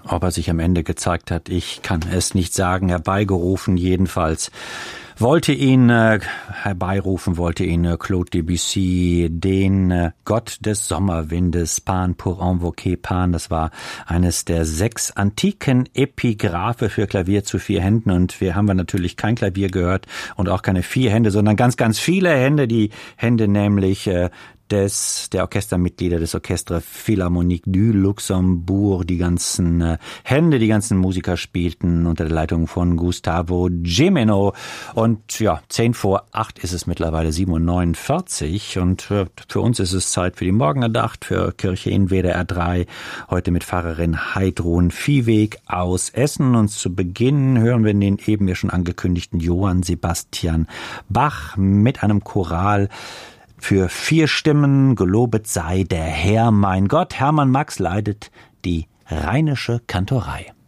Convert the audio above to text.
Ob er sich am Ende gezeigt hat, ich kann es nicht sagen. Herbeigerufen jedenfalls. Wollte ihn Claude Debussy, den Gott des Sommerwindes, Pan pour invoquer Pan. Das war eines der 6 antiken Epigraphe für Klavier zu 4 Händen. Und wir haben natürlich kein Klavier gehört und auch keine 4 Hände, sondern ganz, ganz viele Hände. Die Hände nämlich der Orchestermitglieder des Orchestre Philharmonique du Luxembourg, die ganzen Hände, die ganzen Musiker spielten unter der Leitung von Gustavo Gimeno. Und ja, 7:50 ist es mittlerweile, 7:49. Und für uns ist es Zeit für die Morgenandacht, für Kirche in WDR 3. Heute mit Pfarrerin Heidrun Viehweg aus Essen. Und zu Beginn hören wir den eben ja schon angekündigten Johann Sebastian Bach mit einem Choral für 4 Stimmen. Gelobet sei der Herr, mein Gott. Hermann Max leitet die Rheinische Kantorei.